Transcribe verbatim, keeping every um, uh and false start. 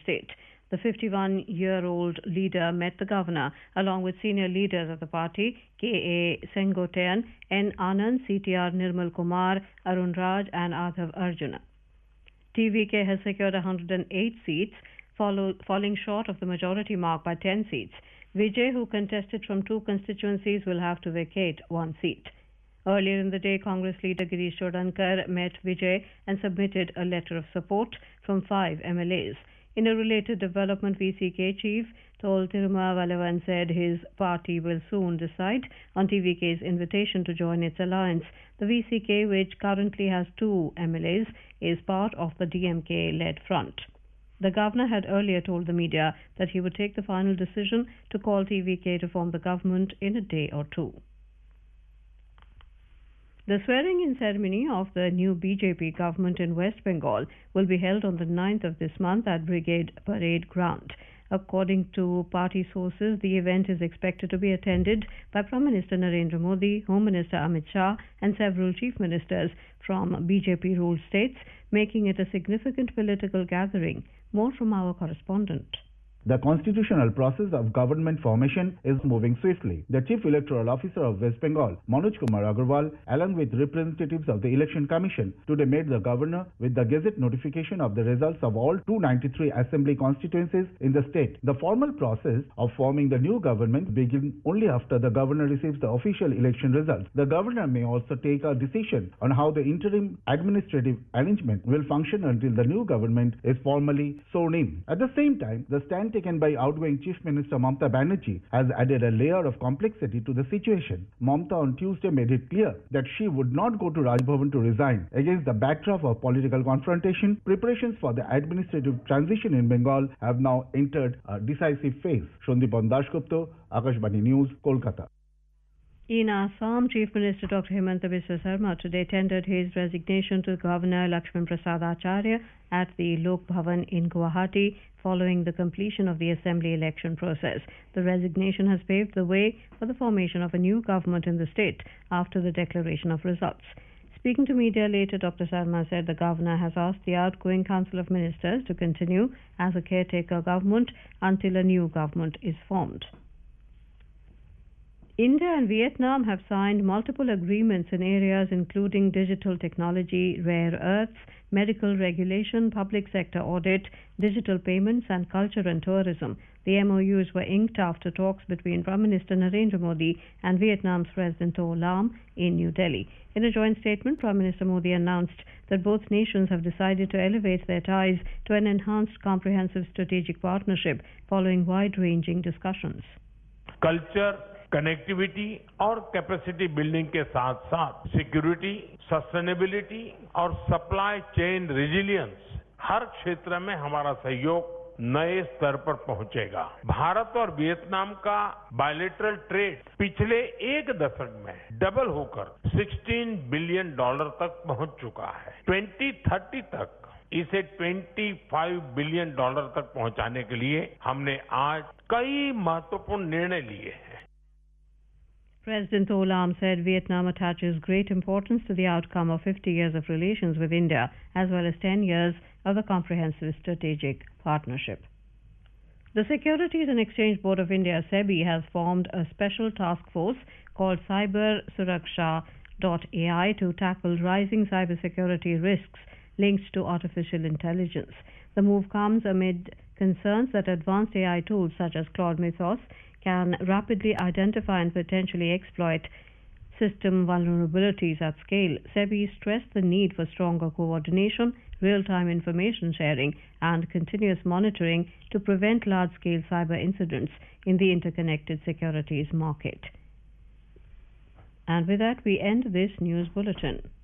state. The fifty-one-year-old leader met the governor along with senior leaders of the party, K A Sengotian, N. Anand, C T R Nirmal Kumar, Arun Raj and Adhav Arjuna. T V K has secured one hundred eight seats, follow, falling short of the majority mark by ten seats. Vijay, who contested from two constituencies, will have to vacate one seat. Earlier in the day, Congress leader Girish Chodankar met Vijay and submitted a letter of support from five M L As. In a related development, V C K chief told Tirumala Valavan said his party will soon decide on T V K's invitation to join its alliance. The V C K, which currently has two M L As, is part of the D M K-led front. The governor had earlier told the media that he would take the final decision to call T V K to form the government in a day or two. The swearing-in ceremony of the new B J P government in West Bengal will be held on the ninth of this month at Brigade Parade Ground. According to party sources, the event is expected to be attended by Prime Minister Narendra Modi, Home Minister Amit Shah and several chief ministers from B J P-ruled states, making it a significant political gathering. More from our correspondent. The constitutional process of government formation is moving swiftly. The Chief Electoral Officer of West Bengal, Manoj Kumar Agarwal, along with representatives of the Election Commission, today made the governor with the Gazette notification of the results of all two hundred ninety-three assembly constituencies in the state. The formal process of forming the new government begins only after the governor receives the official election results. The governor may also take a decision on how the interim administrative arrangement will function until the new government is formally sworn in. At the same time, the stand taken by outgoing Chief Minister Mamata Banerjee has added a layer of complexity to the situation. Mamata on Tuesday made it clear that she would not go to Raj Bhavan to resign. Against the backdrop of political confrontation, preparations for the administrative transition in Bengal have now entered a decisive phase. Shandipan Dasgupta, Akashvani News, Kolkata. In Assam, Chief Minister Doctor Himanta Biswa Sarma today tendered his resignation to Governor Lakshman Prasad Acharya at the Lok Bhavan in Guwahati following the completion of the assembly election process. The resignation has paved the way for the formation of a new government in the state after the declaration of results. Speaking to media later, Doctor Sarma said the governor has asked the outgoing Council of Ministers to continue as a caretaker government until a new government is formed. India and Vietnam have signed multiple agreements in areas including digital technology, rare earths, medical regulation, public sector audit, digital payments and culture and tourism. The M O Us were inked after talks between Prime Minister Narendra Modi and Vietnam's President O Lam in New Delhi. In a joint statement, Prime Minister Modi announced that both nations have decided to elevate their ties to an enhanced comprehensive strategic partnership following wide-ranging discussions. Culture, connectivity और capacity building के साथ साथ security, sustainability और supply chain resilience हर क्षेत्र में हमारा सहयोग नए स्तर पर पहुंचेगा। भारत और वियतनाम का बायलैटरल ट्रेड पिछले एक दशक में डबल होकर सोलह बिलियन डॉलर तक पहुंच चुका है। दो हज़ार तीस तक इसे पच्चीस बिलियन डॉलर तक पहुंचाने के लिए हमने आज कई महत्वपूर्ण निर्णय लिए हैं। President O Lam said Vietnam attaches great importance to the outcome of fifty years of relations with India, as well as ten years of the Comprehensive Strategic Partnership. The Securities and Exchange Board of India, SEBI, has formed a special task force called Cyber Suraksha dot A I to tackle rising cybersecurity risks linked to artificial intelligence. The move comes amid concerns that advanced A I tools such as Claude Mythos can rapidly identify and potentially exploit system vulnerabilities at scale. SEBI stressed the need for stronger coordination, real-time information sharing, and continuous monitoring to prevent large-scale cyber incidents in the interconnected securities market. And with that, we end this news bulletin.